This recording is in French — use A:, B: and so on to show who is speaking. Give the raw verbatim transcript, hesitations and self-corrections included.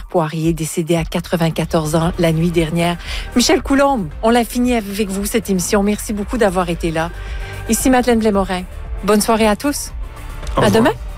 A: Poirier, décédé à quatre-vingt-quatorze ans la nuit dernière. Michel Coulombe, on l'a fini avec vous cette émission. Merci beaucoup d'avoir été là. Ici Madeleine Blais-Morin. Bonne soirée à tous. À demain.